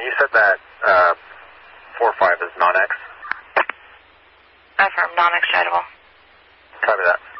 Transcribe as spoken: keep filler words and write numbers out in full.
you said that uh, four five is non-X? Affirm, non-excitable. Copy that.